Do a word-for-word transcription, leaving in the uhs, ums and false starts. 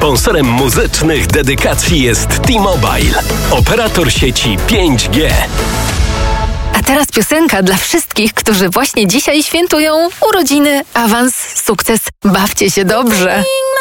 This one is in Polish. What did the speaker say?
Sponsorem muzycznych dedykacji jest T-Mobile, operator sieci pięć G. A teraz piosenka dla wszystkich, którzy właśnie dzisiaj świętują urodziny, awans, sukces. Bawcie się dobrze.